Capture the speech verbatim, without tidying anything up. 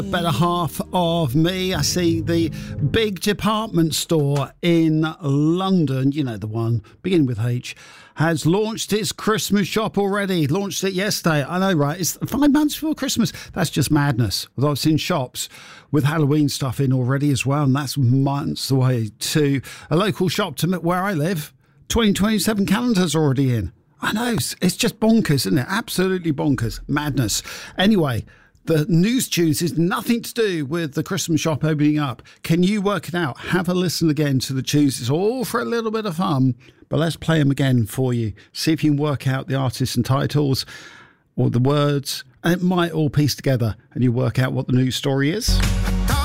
Better half of me. I see the big department store in London, you know, the one beginning with H, has launched its Christmas shop already. Launched it yesterday. I know, right? It's five months before Christmas. That's just madness. Although I've seen shops with Halloween stuff in already as well, and that's months away to a local shop to where I live. twenty twenty-seven calendar's already in. I know, it's just bonkers, isn't it? Absolutely bonkers. Madness. Anyway, the news tunes is nothing to do with the Christmas shop opening up. Can you work it out? Have a listen again to the tunes. It's all for a little bit of fun, but let's play them again for you. See if you can work out the artists and titles or the words, and it might all piece together and you work out what the news story is.